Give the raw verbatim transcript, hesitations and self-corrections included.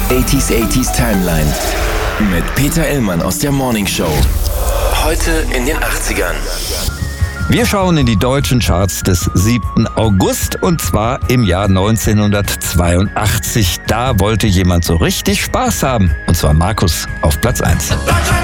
achtziger achtziger Timeline mit Peter Illmann aus der Morning Show. Heute in den achtzigern. Wir schauen in die deutschen Charts des siebten August und zwar im Jahr neunzehnhundertzweiundachtzig. Da wollte jemand so richtig Spaß haben und zwar Markus auf Platz eins. Deutschland!